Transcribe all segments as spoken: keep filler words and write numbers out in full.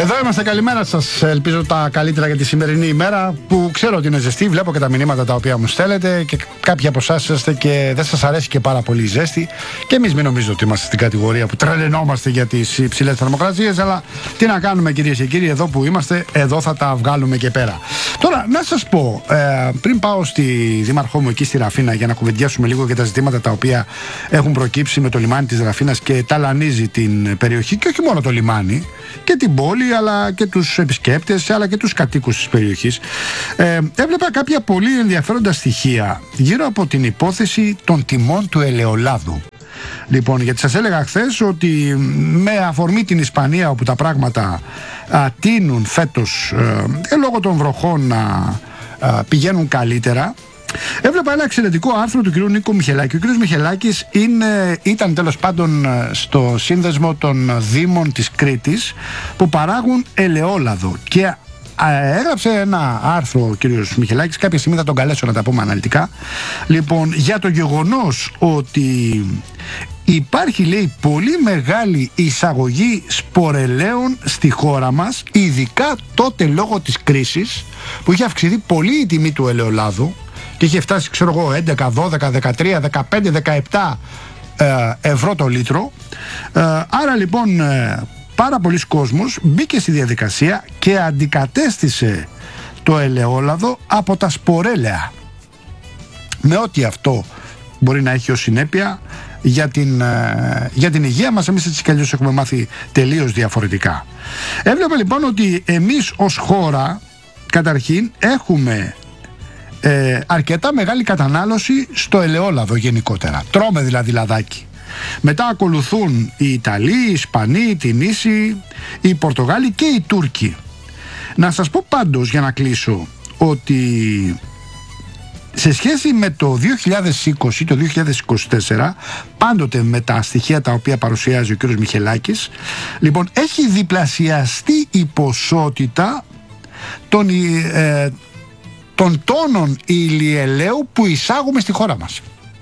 Εδώ είμαστε, καλημέρα σας. Ελπίζω τα καλύτερα για τη σημερινή ημέρα, που ξέρω ότι είναι ζεστή. Βλέπω και τα μηνύματα τα οποία μου στέλνετε και κάποιοι από εσάς είστε και δεν σας αρέσει και πάρα πολύ η ζέστη. Και εμείς μην νομίζετε ότι είμαστε στην κατηγορία που τρελαινόμαστε για τις υψηλές θερμοκρασίες, αλλά τι να κάνουμε, κυρίες και κύριοι, εδώ που είμαστε, εδώ θα τα βγάλουμε και πέρα. Τώρα, να σας πω, ε, πριν πάω στη δήμαρχό μου εκεί στη Ραφίνα για να κουβεντιάσουμε λίγο για τα ζητήματα τα οποία έχουν προκύψει με το λιμάνι της Ραφίνας και ταλανίζει την περιοχή, και όχι μόνο το λιμάνι, και την πόλη, αλλά και τους επισκέπτες, αλλά και τους κατοίκους της περιοχής. Ε, έβλεπα κάποια πολύ ενδιαφέροντα στοιχεία γύρω από την υπόθεση των τιμών του ελαιολάδου. Λοιπόν, γιατί σας έλεγα χθες ότι με αφορμή την Ισπανία, όπου τα πράγματα α, τείνουν φέτος ε, λόγω των βροχών να α, πηγαίνουν καλύτερα, έβλεπα ένα εξαιρετικό άρθρο του κ. Νίκο Μιχελάκη. Ο κ. Μιχελάκης είναι, ήταν τέλος πάντων στο σύνδεσμο των Δήμων της Κρήτης που παράγουν ελαιόλαδο και έγραψε ένα άρθρο ο κ. Μιχελάκης, κάποια στιγμή θα τον καλέσω να τα πούμε αναλυτικά, λοιπόν, για το γεγονός ότι υπάρχει, λέει, πολύ μεγάλη εισαγωγή σπορελαίων στη χώρα μας, ειδικά τότε λόγω της κρίσης που είχε αυξηθεί πολύ η τιμή του ελαιολάδου και είχε φτάσει, ξέρω εγώ, έντεκα, δώδεκα, δεκατρία, δεκαπέντε, δεκαεπτά ε, ευρώ το λίτρο. Ε, άρα λοιπόν ε, πάρα πολλοί κόσμος μπήκε στη διαδικασία και αντικατέστησε το ελαιόλαδο από τα σπορέλαια, με ό,τι αυτό μπορεί να έχει ως συνέπεια για την, ε, για την υγεία μας. Εμείς έτσι κι αλλιώς έχουμε μάθει τελείως διαφορετικά. Έβλεπα λοιπόν ότι εμείς ως χώρα καταρχήν έχουμε Ε, αρκετά μεγάλη κατανάλωση στο ελαιόλαδο γενικότερα. Τρώμε δηλαδή λαδάκι. Μετά ακολουθούν οι Ιταλοί, οι Ισπανοί, οι Τινήσοι, οι Πορτογάλοι και οι Τούρκοι. Να σας πω πάντως, για να κλείσω, ότι σε σχέση με το δύο χιλιάδες είκοσι, το δύο χιλιάδες είκοσι τέσσερα, πάντοτε με τα στοιχεία τα οποία παρουσιάζει ο κ. Μιχελάκης, λοιπόν, έχει διπλασιαστεί η ποσότητα των ε, των τόνων ηλιελαίου που εισάγουμε στη χώρα μας,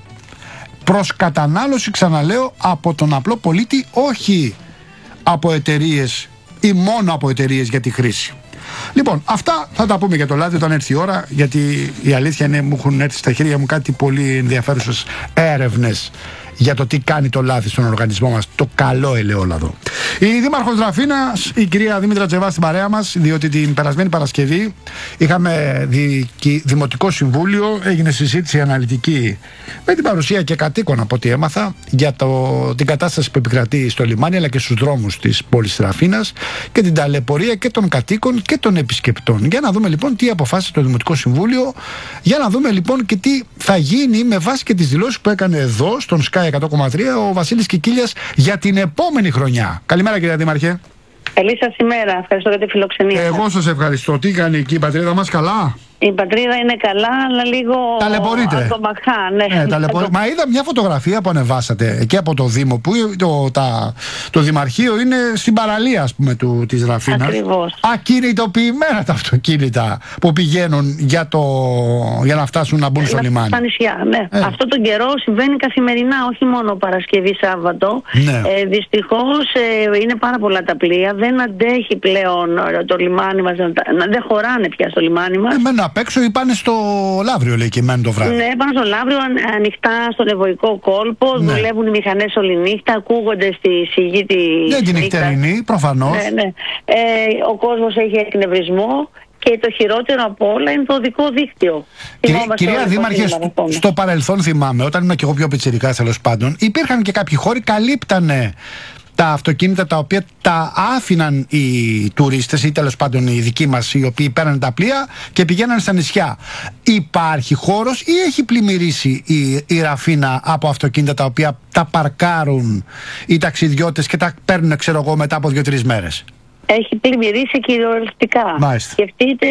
προς κατανάλωση, ξαναλέω, από τον απλό πολίτη, όχι από εταιρείες ή μόνο από εταιρείες για τη χρήση. Λοιπόν, αυτά θα τα πούμε για το λάδι όταν έρθει η ώρα, γιατί η αλήθεια είναι μου έχουν έρθει στα χέρια μου κάτι πολύ ενδιαφέρουσες έρευνες για το τι κάνει το λάδι στον οργανισμό μας, το καλό ελαιόλαδο. Η Δήμαρχος Ραφίνας, η κυρία Δήμητρα Τζεβά, στην παρέα μας, διότι την περασμένη Παρασκευή είχαμε δι, Δημοτικό Συμβούλιο, έγινε συζήτηση αναλυτική με την παρουσία και κατοίκων, από ό,τι έμαθα, για το, την κατάσταση που επικρατεί στο λιμάνι αλλά και στους δρόμους της πόλης Ραφίνας και την ταλαιπωρία και των κατοίκων και των επισκεπτών. Για να δούμε λοιπόν τι αποφάσισε το Δημοτικό Συμβούλιο, για να δούμε λοιπόν και τι θα γίνει με βάση και τις δηλώσεις που έκανε εδώ στον Sky εκατό κόμμα τρία ο Βασίλης Κικίλιας για την επόμενη χρονιά. Καλημέρα, κυρία Δήμαρχε. Καλή σας ημέρα. Ευχαριστώ για τη φιλοξενία. Εγώ σας ευχαριστώ. Τι κάνει εκεί η πατρίδα μας, καλά? Η πατρίδα είναι καλά, αλλά λίγο ατομαχά. Ναι. Ναι, ταλαιπωρεί. Μα είδα μια φωτογραφία που ανεβάσατε εκεί από το Δήμο, που το, τα, το Δημαρχείο είναι στην παραλία, ας πούμε, του, της Ραφίνας. Ακριβώς. Ακινητοποιημένα τα αυτοκίνητα που πηγαίνουν για, το, για να φτάσουν να μπουν στο λιμάνι. Στα νησιά, ναι. Ε. Αυτό τον καιρό συμβαίνει καθημερινά, όχι μόνο Παρασκευή, Σάββατο. Ναι. Ε, δυστυχώς ε, είναι πάρα πολλά τα πλοία. Δεν αντέχει πλέον το λιμάνι μας, δεν χωράνε πια στο λιμάνι μας. Ε, απ' έξω ή πάνε στο Λαύριο, λέει, και μένουν το βράδυ. Ναι, πάνε στο Λαύριο, ανοιχτά στον Ευωικό κόλπο, ναι. Δουλεύουν οι μηχανές όλη νύχτα, ακούγονται στη σιγή τη. Ναι, την νυχτερινή, προφανώς. Ναι, ναι. Ε, ο κόσμος έχει εκνευρισμό και το χειρότερο από όλα είναι το οδικό δίκτυο. Κυρία, κυρία Δήμαρχε, στο, στο παρελθόν θυμάμαι, όταν ήμουν και εγώ πιο πιτσιρικά, τέλος πάντων, υπήρχαν και κάποιοι χώροι, καλύπτανε τα αυτοκίνητα τα οποία τα άφηναν οι τουρίστες ή τέλος πάντων οι δικοί μας, οι οποίοι παίρναν τα πλοία και πηγαίναν στα νησιά. Υπάρχει χώρος ή έχει πλημμυρίσει η, η Ραφίνα από αυτοκίνητα τα οποία τα παρκάρουν οι ταξιδιώτες και τα παίρνουν, ξέρω εγώ, μετά από δύο-τρεις μέρες? Έχει πλημμυρίσει κυριολεκτικά. Μάλιστα. Σκεφτείτε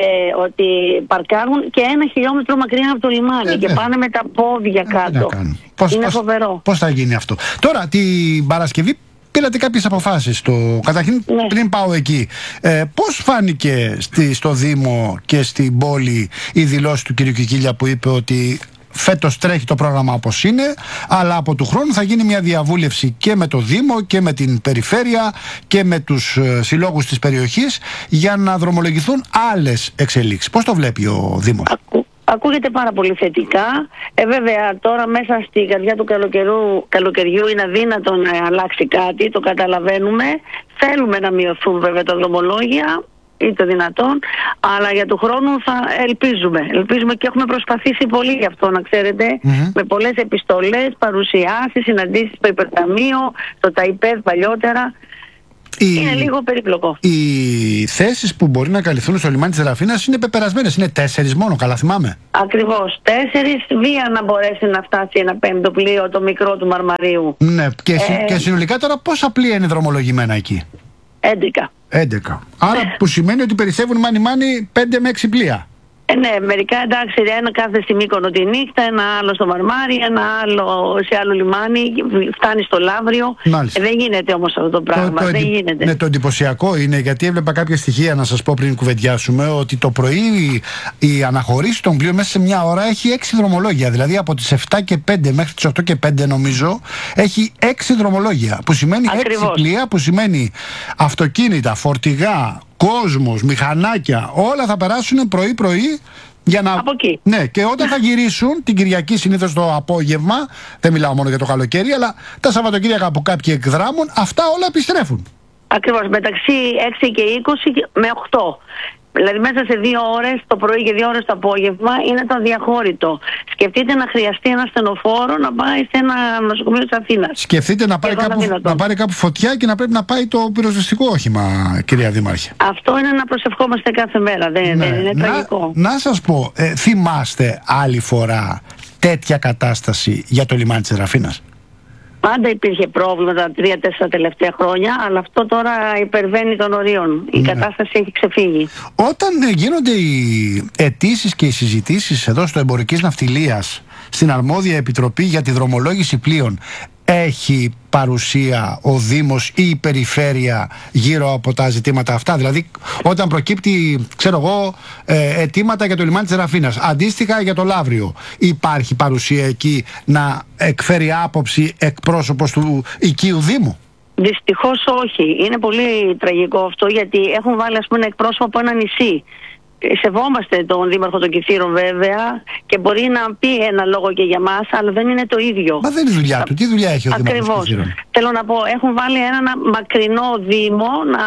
ότι παρκάρουν και ένα χιλιόμετρο μακριά από το λιμάνι ε, και ναι. Πάνε με τα πόδια κάτω. Ε, πώς, είναι πώς, φοβερό. Πώς θα γίνει αυτό? Τώρα την Παρασκευή πήρατε κάποιες αποφάσεις. Το... Καταρχήν, ναι. Πριν πάω εκεί, ε, πώς φάνηκε στη, στο Δήμο και στην πόλη η δηλώση του κ. Κικίλια που είπε ότι φέτος τρέχει το πρόγραμμα όπως είναι, αλλά από του χρόνου θα γίνει μια διαβούλευση και με το Δήμο και με την Περιφέρεια και με τους ε, συλλόγους της περιοχής για να δρομολογηθούν άλλες εξελίξεις. Πώς το βλέπει ο Δήμος? Ακού, ακούγεται πάρα πολύ θετικά. Ε, βέβαια τώρα μέσα στη καρδιά του καλοκαιριού, καλοκαιριού είναι αδύνατο να αλλάξει κάτι, το καταλαβαίνουμε. Θέλουμε να μειωθούν βέβαια τα δρομολόγια ή το δυνατόν, αλλά για του χρόνου θα ελπίζουμε. Ελπίζουμε και έχουμε προσπαθήσει πολύ γι' αυτό, να ξέρετε, mm-hmm. με πολλές επιστολές, παρουσιάσεις, συναντήσεις στο υπερταμείο, στο ΤΑΙΠΕΔ παλιότερα. Η... Είναι λίγο περίπλοκο. Οι θέσεις που μπορεί να καλυφθούν στο λιμάνι της Σεραφίνας είναι πεπερασμένες. Είναι τέσσερις μόνο, καλά θυμάμαι. Ακριβώς. Τέσσερις, βία να μπορέσει να φτάσει ένα πέμπτο πλοίο, το μικρό του Μαρμαρίου. Ναι, και, ε... και συνολικά τώρα πόσα πλοία είναι δρομολογημένα εκεί? έντεκα. έντεκα. Άρα που σημαίνει ότι περισσεύουν μάνι-μάνι πέντε με έξι πλοία. Ε, ναι, μερικά εντάξει, ένα κάθε στη Μύκονο τη νύχτα, ένα άλλο στο Μαρμάρι, ένα άλλο σε άλλο λιμάνι, φτάνει στο Λαύριο. Ε, δεν γίνεται όμως αυτό το πράγμα. Το, το, δεν γίνεται. Ναι, το εντυπωσιακό είναι, γιατί έβλεπα κάποια στοιχεία να σας πω πριν κουβεντιάσουμε, ότι το πρωί η αναχωρήση των πλοίων μέσα σε μια ώρα έχει έξι δρομολόγια. Δηλαδή από τις επτά και πέντε μέχρι τις οκτώ και πέντε νομίζω έχει έξι δρομολόγια. Που σημαίνει Ακριβώς. έξι πλοία, που σημαίνει αυτοκίνητα, φορτηγά, κόσμος, μηχανάκια, όλα θα περάσουν πρωί-πρωί για να... Από εκεί. Ναι, και όταν θα γυρίσουν την Κυριακή, συνήθως το απόγευμα, δεν μιλάω μόνο για το καλοκαίρι, αλλά τα Σαββατοκύριακα που κάποιοι εκδράμουν, αυτά όλα επιστρέφουν. Ακριβώς, μεταξύ έξι και είκοσι με οκτώ. Δηλαδή μέσα σε δύο ώρες το πρωί και δύο ώρες το απόγευμα είναι το αδιαχώρητο. Σκεφτείτε να χρειαστεί ένα στενοφόρο να πάει σε ένα νοσοκομείο της Αθήνας. Σκεφτείτε να πάρει, κάπου, να πάρει κάπου φωτιά και να πρέπει να πάει το πυροσβεστικό όχημα, κυρία Δήμαρχε. Αυτό είναι να προσευχόμαστε κάθε μέρα. Δεν, ναι. δεν είναι να, τραγικό. Να σας πω, ε, θυμάστε άλλη φορά τέτοια κατάσταση για το λιμάνι της Σεραφίνας? Πάντα υπήρχε πρόβλημα τα τρία-τέσσερα τελευταία χρόνια, αλλά αυτό τώρα υπερβαίνει των ορίων. Η ναι. κατάσταση έχει ξεφύγει. Όταν γίνονται οι αιτήσεις και οι συζητήσεις εδώ στο Εμπορικής Ναυτιλίας, στην αρμόδια επιτροπή για τη δρομολόγηση πλοίων, έχει παρουσία ο Δήμος ή η Περιφέρεια γύρω από τα ζητήματα αυτά? Δηλαδή όταν προκύπτει, ξέρω εγώ, ε, αιτήματα για το λιμάνι της Σεραφίνας, αντίστοιχα για το Λαύριο, υπάρχει παρουσία εκεί να εκφέρει άποψη εκπρόσωπος του οικείου Δήμου? Δυστυχώς όχι. Είναι πολύ τραγικό αυτό, γιατί έχουν βάλει ας πούμε ένα εκπρόσωπο από ένα νησί. Σεβόμαστε τον Δήμαρχο των Κηφείρων βέβαια και μπορεί να πει ένα λόγο και για μας, αλλά δεν είναι το ίδιο. Μα δεν είναι δουλειά του. Τι δουλειά έχει ο Δήμαρχος των Κηφείρων? Θέλω να πω, έχουν βάλει ένα μακρινό Δήμο να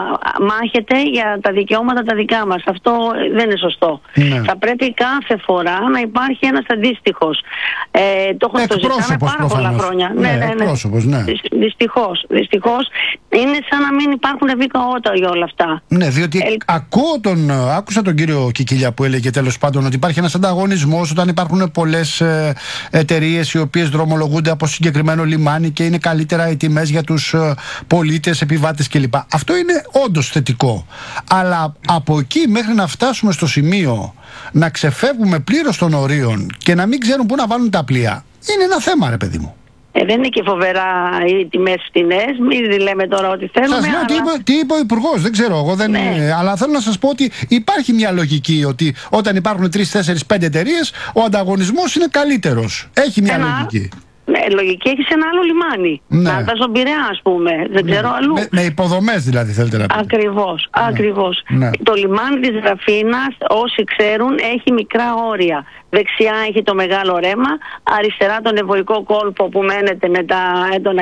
μάχεται για τα δικαιώματα τα δικά μας. Αυτό δεν είναι σωστό. Ναι. Θα πρέπει κάθε φορά να υπάρχει ένας αντίστοιχος. Ε, το έχω το ζητάμε πάρα προφανώς. πολλά χρόνια. Ναι, ναι, ναι. ναι. Δυστυχώς, δυστυχώς. Είναι σαν να μην υπάρχουν ευήκαότα για όλα αυτά. Ναι, διότι ε... ακούω τον, άκουσα τον κύριο Κικίλια που έλεγε τέλος πάντων ότι υπάρχει ένας ανταγωνισμός όταν υπάρχουν πολλές ε, εταιρείες οι οποίες δρομολογούνται από συγκεκριμένο λιμάνι και είναι καλύτερα οι τιμές για τους ε, πολίτες, επιβάτες κλπ. Αυτό είναι όντως θετικό. Αλλά από εκεί μέχρι να φτάσουμε στο σημείο να ξεφεύγουμε πλήρως των ορίων και να μην ξέρουν πού να βάλουν τα πλοία, είναι ένα θέμα, ρε παιδί μου. Ε, δεν είναι και φοβερά οι τιμές φτηνές, μην λέμε τώρα ότι θέλουμε. Σας λέω αλλά... τι, είπε, τι είπε ο Υπουργός, δεν ξέρω εγώ, δεν... ναι. αλλά θέλω να σας πω ότι υπάρχει μια λογική ότι όταν υπάρχουν τρεις, τέσσερις, πέντε εταιρείες, ο ανταγωνισμός είναι καλύτερος. Έχει μια Ένα... λογική. Ναι, λογική έχει σε ένα άλλο λιμάνι. Ναι. Να τα στον Πειραιά, ας πούμε. Δεν ξέρω ναι. αλλού. Με, με υποδομές δηλαδή θέλετε να πείτε. Ακριβώς, ναι. ακριβώς. Ναι. Το λιμάνι της Σεραφίνας, όσοι ξέρουν, έχει μικρά όρια. Δεξιά έχει το μεγάλο ρέμα, αριστερά τον ευωικό κόλπο που μένεται με, τα έντονα,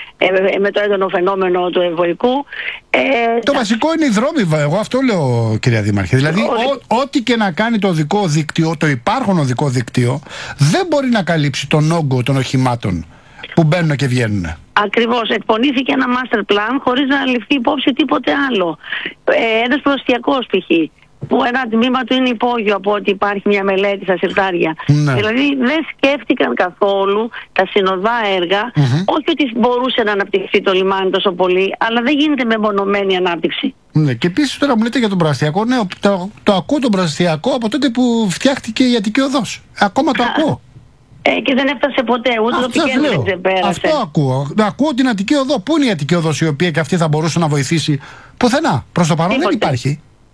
ε, με το έντονο φαινόμενο του ευωικού. Ε, το τα... βασικό είναι οι δρόμοι, εγώ αυτό λέω, κυρία Δήμαρχε. Δηλαδή, ό, ό,τι και να κάνει το οδικό δίκτυο, το υπάρχον οδικό δίκτυο, δεν μπορεί να καλύψει τον όγκο των οχημάτων που μπαίνουν και βγαίνουν. Ακριβώς. Εκπονήθηκε ένα master plan χωρίς να ληφθεί υπόψη τίποτε άλλο. Ε, ένας προστιακός π.χ. που ένα τμήμα του είναι υπόγειο από ότι υπάρχει μια μελέτη στα Συρτάρια. Ναι. Δηλαδή δεν σκέφτηκαν καθόλου τα συνοδά έργα, mm-hmm. όχι ότι μπορούσε να αναπτυχθεί το λιμάνι τόσο πολύ, αλλά δεν γίνεται μεμονωμένη ανάπτυξη. Ναι, και επίσης τώρα μου λέτε για τον Πραστιακό, ναι, το, το ακούω τον Πραστιακό από τότε που φτιάχτηκε η Αττική Οδός. Ακόμα το ακούω. Ε, και δεν έφτασε ποτέ, ούτε το πικέντρο δεν πέρασε. Αυτό ακούω. Ακούω την Αττική Οδό. Πού είναι η Αττική Οδός η οποία και αυτή θα μπορούσε να βοηθήσει? Πουθενά. Προς το παρόν δεν υπάρχει.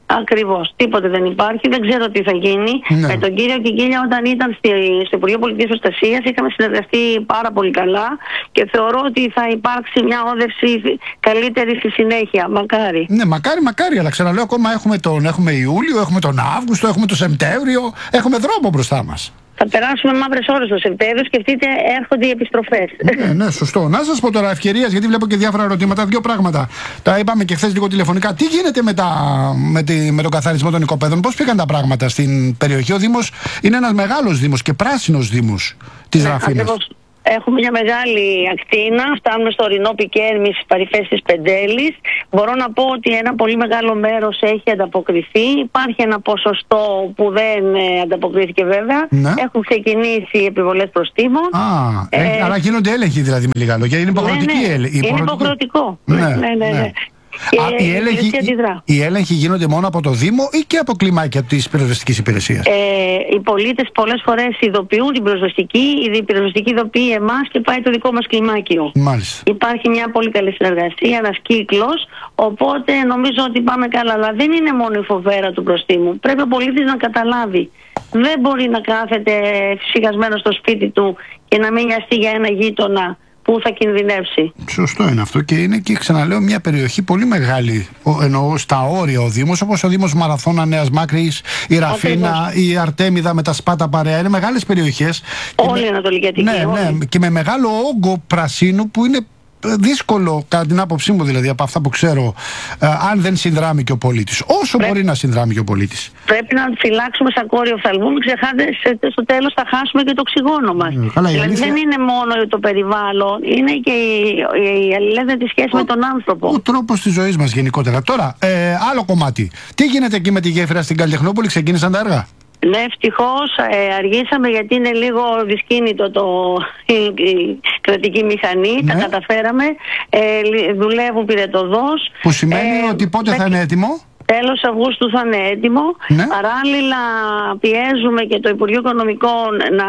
Ακριβώς. Τίποτε δεν υπάρχει. Δεν ξέρω τι θα γίνει. Ναι. Με τον κύριο Κικίλια, όταν ήταν στη, στο Υπουργείο Πολιτικής Προστασίας, είχαμε συνεργαστεί πάρα πολύ καλά και θεωρώ ότι θα υπάρξει μια όδευση καλύτερη στη συνέχεια. Μακάρι. Ναι, μακάρι, μακάρι. Αλλά ξαναλέω, ακόμα έχουμε τον έχουμε Ιούλιο, έχουμε τον Αύγουστο, έχουμε τον Σεπτέμβριο. Έχουμε δρόμο μπροστά μας. Θα περάσουμε μαύρες ώρες το Σεπτέμβριο. Σκεφτείτε, έρχονται οι επιστροφές. Ναι, ναι, σωστό. Να σας πω τώρα ευκαιρίας, γιατί βλέπω και διάφορα ερωτήματα. Δύο πράγματα. Τα είπαμε και χθες λίγο τηλεφωνικά. Τι γίνεται με, τα, με, τη, με τον καθαρισμό των οικοπαίδων, πώς πήγαν τα πράγματα στην περιοχή? Ο Δήμος είναι ένας μεγάλος Δήμος και πράσινος Δήμος της ναι, Ραφίνας. Ακριβώς. Έχουμε μια μεγάλη ακτίνα, φτάνουμε στο ορεινό Πικέρμη στις παρυφές της Πεντέλης. Μπορώ να πω ότι ένα πολύ μεγάλο μέρος έχει ανταποκριθεί. Υπάρχει ένα ποσοστό που δεν ε, ανταποκρίθηκε βέβαια. Ναι. Έχουν ξεκινήσει επιβολές προστίμων. Α, ε, άρα γίνονται έλεγχοι δηλαδή με λίγα λόγια. Είναι υποχρεωτική ναι, ναι. έλεγχη. Είναι υποχρεωτικό. Ναι, ναι, ναι, ναι. ναι. Α, οι, έλεγχοι, οι έλεγχοι γίνονται μόνο από το Δήμο ή και από κλιμάκια της πυροσβεστικής υπηρεσίας? Ε, οι πολίτες πολλές φορές ειδοποιούν την πυροσβεστική, η πυροσβεστική ειδοποιεί εμάς και πάει το δικό μας κλιμάκιο. Μάλιστα. Υπάρχει μια πολύ καλή συνεργασία, ένας κύκλος, οπότε νομίζω ότι πάμε καλά. Αλλά δεν είναι μόνο η φοβέρα του προστίμου. Πρέπει ο πολίτης να καταλάβει. Δεν μπορεί να κάθεται φυσικασμένο στο σπίτι του και να μην νοιαστεί για ένα γείτονα που θα κινδυνεύσει. Σωστό είναι αυτό και είναι και ξαναλέω μια περιοχή πολύ μεγάλη, εννοώ στα όρια ο Δήμος, όπως ο Δήμος Μαραθώνα, Νέας Μάκρης, η Ραφίνα, ακριβώς, η Αρτέμιδα με τα Σπάτα Παρέα. Είναι μεγάλες περιοχές. Όλη η Ανατολική Αττική. Ναι, ναι, και με μεγάλο όγκο πρασίνου που είναι δύσκολο, κατά την άποψή μου δηλαδή, από αυτά που ξέρω, ε, αν δεν συνδράμει και ο πολίτης. Όσο Πρέ... μπορεί να συνδράμει και ο πολίτης. Πρέπει να φυλάξουμε σαν κόρη οφθαλμού, μην ξεχάτε, στο τέλος θα χάσουμε και το οξυγόνο μας. Ε, καλά, δηλαδή αλήθεια... δεν είναι μόνο το περιβάλλον, είναι και η, η αλληλένδετη σχέση ο, με τον άνθρωπο. Ο τρόπος της ζωής μας γενικότερα. Τώρα, ε, άλλο κομμάτι. Τι γίνεται εκεί με τη γέφυρα στην Καλλιτεχνόπολη, ξεκίνησαν τα έργα? Ναι, ευτυχώς ε, αργήσαμε γιατί είναι λίγο δυσκίνητο το, η, η κρατική μηχανή. Ναι. Τα καταφέραμε. Ε, δουλεύουν πυρετοδός. Που σημαίνει ε, ότι πότε με... θα είναι έτοιμο? Τέλος Αυγούστου θα είναι έτοιμο. Ναι. Παράλληλα πιέζουμε και το Υπουργείο Οικονομικών να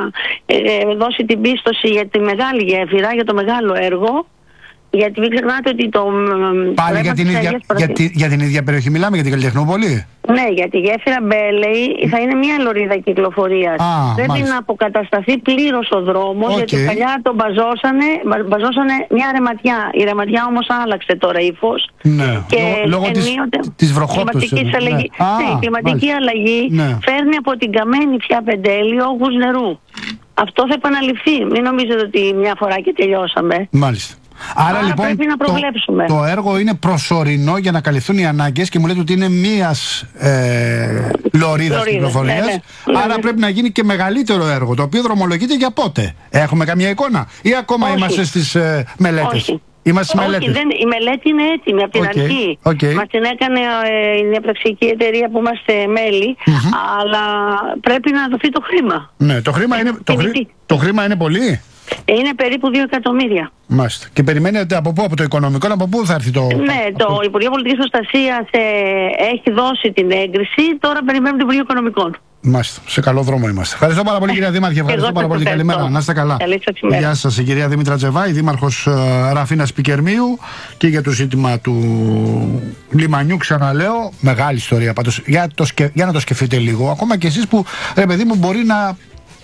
ε, δώσει την πίστοση για τη μεγάλη γέφυρα, για το μεγάλο έργο. Γιατί μην ξεχνάτε ότι το... Πάλι για την, ίδια, για, τη, για την ίδια περιοχή μιλάμε, για την Καλλιτεχνόπολη? Ναι, για τη γέφυρα Μπέλεϊ θα είναι μια λωρίδα κυκλοφορίας. Ah, πρέπει μάλιστα να αποκατασταθεί πλήρως ο δρόμος, okay, γιατί παλιά τον μπαζώσανε, μπαζώσανε μια ρεματιά. Η ρεματιά όμως άλλαξε τώρα ύφος. Ναι, και λόγω ενίοτε, της, της βροχόπτωσης. Ναι. Ναι, ah, η κλιματική μάλιστα αλλαγή ναι. φέρνει από την καμένη πια Πεντέλη όγκους νερού. Αυτό θα επαναληφθεί. Μην νομίζετε ότι μια φορά και τελειώσαμε. Μάλιστα. Άρα, Άρα λοιπόν πρέπει να προβλέψουμε. Το, το έργο είναι προσωρινό για να καλυφθούν οι ανάγκες και μου λέτε ότι είναι μίας ε, λωρίδας κυκλοφορίας. Ναι, ναι. Άρα ναι, ναι. πρέπει να γίνει και μεγαλύτερο έργο, το οποίο δρομολογείται για πότε? Έχουμε καμία εικόνα ή ακόμα Όχι. είμαστε στις ε, μελέτες? Όχι. Είμαστε Όχι, μελέτες. Δεν, η μελέτη είναι έτοιμη από την okay. αρχή. Okay. Μας την έκανε ε, η διαπραξιακή εταιρεία που είμαστε μέλη, mm-hmm. αλλά πρέπει να δοθεί το χρήμα. Ναι, το χρήμα, είναι, το, χρή, το χρήμα είναι πολύ. Είναι περίπου δύο εκατομμύρια. Μάλιστα. Και περιμένετε από πού? Από το οικονομικό, από πού θα έρθει το... Ναι, το από... Υπουργείο Πολιτικής Προστασίας ε, έχει δώσει την έγκριση, τώρα περιμένουμε το Υπουργείο Οικονομικών. Μάλιστα. Σε καλό δρόμο είμαστε. Ευχαριστώ πάρα πολύ, κυρία Δήμαρχε. Ευχαριστώ πάρα πολύ. Καλημέρα. Να είστε καλά. Γεια σας, η κυρία Δήμητρα Τζεβάη, δήμαρχος uh, Ραφίνας Πικερμείου, και για το ζήτημα του λιμανιού, ξαναλέω. Μεγάλη ιστορία πάντως. Για, για να το σκεφτείτε λίγο. Ακόμα και εσείς που, ρε παιδί μου, μπορεί να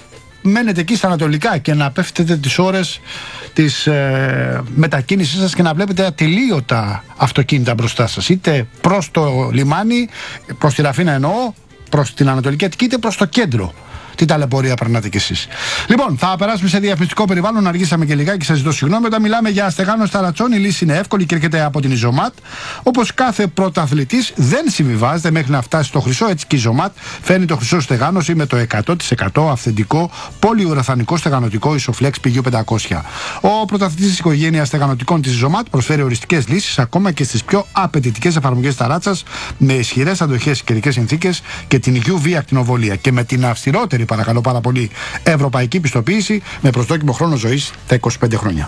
μένετε εκεί στα ανατολικά και να πέφτετε τις ώρες της ε, μετακίνησής σας και να βλέπετε ατελείωτα αυτοκίνητα μπροστά σας, είτε προς το λιμάνι, προς τη Ραφίνα εννοώ, προς την Ανατολική Αττική, είτε προς το κέντρο. Τι ταλαιπωρία περνάτε κι εσείς. Λοιπόν, θα περάσουμε σε διαφημιστικό περιβάλλον. Αργήσαμε και λιγάκι, σας ζητώ συγγνώμη. Όταν μιλάμε για στεγάνωση ταρατσών, η λύση είναι εύκολη και έρχεται από την Ιζωμάτ. Όπως κάθε πρωταθλητής δεν συμβιβάζεται μέχρι να φτάσει στο χρυσό, έτσι και η Ιζωμάτ φέρνει το χρυσό στεγάνωση με το εκατό τοις εκατό αυθεντικό πολυουραθανικό στεγανοτικό Isoflex πι γιου πεντακόσια. Ο πρωταθλητής της οικογένειας στεγανοτικών της Ιζωμάτ προσφέρει οριστικές λύσεις ακόμα και στις πιο απαιτητικές εφαρμογές ταράτσας, με ισχυρές αντοχές στις καιρικές συνθήκες και την γιου βι ακτινοβολία και με την αυστηρότερη, παρακαλώ πάρα πολύ, ευρωπαϊκή πιστοποίηση με προσδόκιμο χρόνο ζωής τα είκοσι πέντε χρόνια.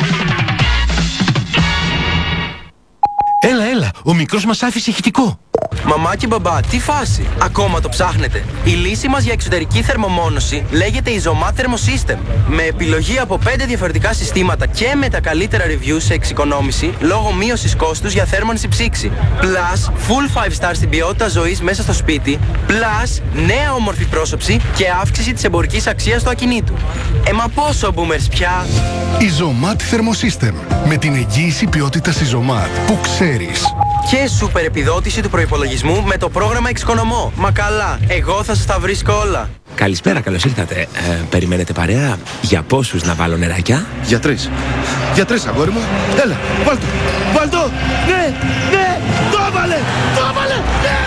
Έλα, έλα, ο μικρός μας άφησε ηχητικό. Μαμά και μπαμπά, τι φάση! Ακόμα το ψάχνετε? Η λύση μας για εξωτερική θερμομόνωση λέγεται Isomat Thermosystem. Με επιλογή από πέντε διαφορετικά συστήματα και με τα καλύτερα reviews σε εξοικονόμηση λόγω μείωσης κόστους για θέρμανση ψήξη. Plus, full five star στην ποιότητα ζωής μέσα στο σπίτι. Plus, νέα όμορφη πρόσωψη και αύξηση της εμπορικής αξίας του ακινήτου. Ε, μα πόσο boomers πια! Isomat Thermosystem. Με την εγγύηση ποιότητας Isomat που ξέρεις. Και σούπερ επιδότηση του προϋπολογισμού με το πρόγραμμα Εξοικονομώ. Μα καλά, εγώ θα σας τα βρίσκω όλα. Καλησπέρα, καλώς ήρθατε. Ε, περιμένετε παρέα? Για πόσους να βάλω νεράκια? Για τρεις. Για τρεις, αγόρι μου. Έλα, βάλ' το. Βάλ' το. Ναι, ναι, το έβαλε, το έβαλε, ναι!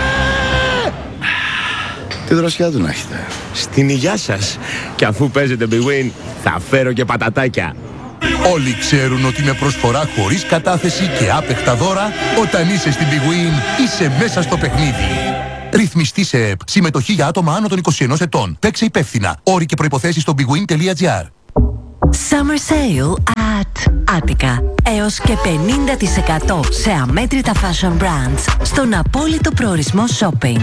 Τι δροσιά του να έχετε. Στην υγειά σας. Και αφού παίζετε Big Win, θα φέρω και πατατάκια. Όλοι ξέρουν ότι με προσφορά χωρίς κατάθεση και άπεχτα δώρα, όταν είσαι στην Big Win, είσαι μέσα στο παιχνίδι. Ρυθμιστή σε ΕΠ. Συμμετοχή για άτομα άνω των είκοσι ενός ετών. Παίξε υπεύθυνα. Όροι και προϋποθέσεις στο bigwin τελεία gr. Summer Sale at Attica. Έως και πενήντα τοις εκατό σε αμέτρητα fashion brands στον απόλυτο προορισμό shopping.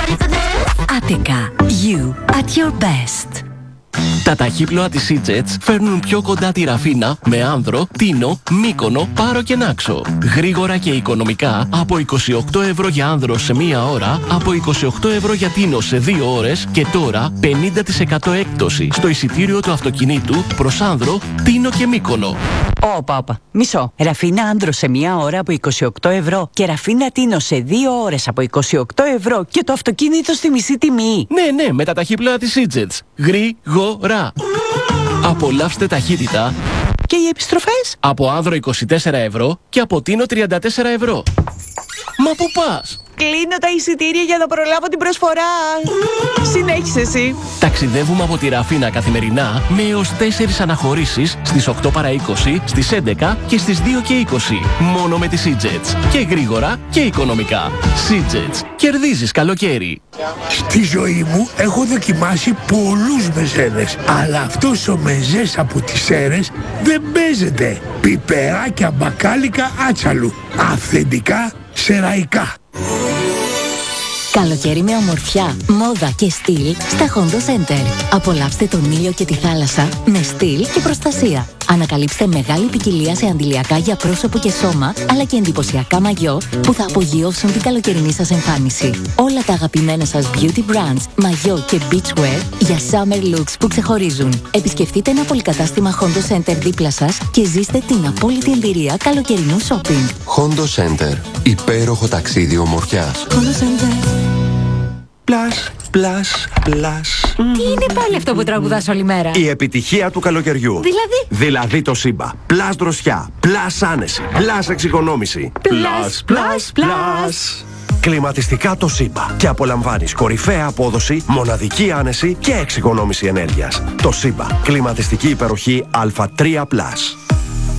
Attica. You at your best. Τα ταχύπλοα της Seajets φέρνουν πιο κοντά τη Ραφίνα με Άνδρο, Τίνο, Μύκονο, Πάρο και Νάξο. Γρήγορα και οικονομικά από είκοσι οκτώ ευρώ για Άνδρο σε μία ώρα, από είκοσι οκτώ ευρώ για Τίνο σε δύο ώρες και τώρα πενήντα τοις εκατό έκπτωση στο εισιτήριο του αυτοκινήτου προς Άνδρο, Τίνο και Μύκονο. Όπα, όπα. Μισό. Ραφίνα Άνδρο σε μία ώρα από είκοσι οκτώ ευρώ και Ραφίνα Τίνο σε δύο ώρες από είκοσι οκτώ ευρώ και το αυτοκίνητο στη μισή τιμή. Ναι, ναι, με τα ταχύπλοα της Seajets. Γρήγορα. Απολαύστε ταχύτητα. Και οι επιστροφές? Από Άνδρο είκοσι τέσσερα ευρώ και από Τίνο τριάντα τέσσερα ευρώ. Μα πού πας? Κλείνω τα εισιτήρια για να προλάβω την προσφορά. Συνέχισε εσύ. Ταξιδεύουμε από τη Ραφίνα καθημερινά με έως τέσσερις αναχωρήσεις στις οκτώ παρά είκοσι, στις έντεκα και στις δύο και είκοσι. Μόνο με τη Seajets. Και γρήγορα και οικονομικά. Seajets. Κερδίζεις καλοκαίρι. Στη ζωή μου έχω δοκιμάσει πολλούς μεζέδες, αλλά αυτός ο μεζές από τις Σέρρες δεν παίζεται. Πιπεράκια μπακάλικα άτσαλου. Αυθεντικά σεραϊκά. Καλοκαίρι με ομορφιά, μόδα και στυλ στα Hondo Center. Απολαύστε τον ήλιο και τη θάλασσα με στυλ και προστασία. Ανακαλύψτε μεγάλη ποικιλία σε αντιλιακά για πρόσωπο και σώμα, αλλά και εντυπωσιακά μαγιό που θα απογειώσουν την καλοκαιρινή σας εμφάνιση. Όλα τα αγαπημένα σας beauty brands, μαγιό και beachwear για summer looks που ξεχωρίζουν. Επισκεφτείτε ένα πολυκατάστημα Hondo Center δίπλα σας και ζήστε την απόλυτη εμπειρία καλοκαιρινού shopping. Hondo Center. Υπέροχο ταξίδι ομορφιάς. Hondo Center. Πλάς, πλάς, πλάς. Τι είναι πάλι αυτό που τραγουδάς όλη μέρα? Η επιτυχία του καλοκαιριού. Δηλαδή? Δηλαδή το Σύμπα. Πλάς δροσιά, πλάς άνεση, πλάς εξοικονόμηση. Πλάς, πλάς, πλάς. Κλιματιστικά το Σύμπα. Και απολαμβάνεις κορυφαία απόδοση, μοναδική άνεση και εξοικονόμηση ενέργειας. Το Σύμπα. Κλιματιστική υπεροχή Α τρία πλας.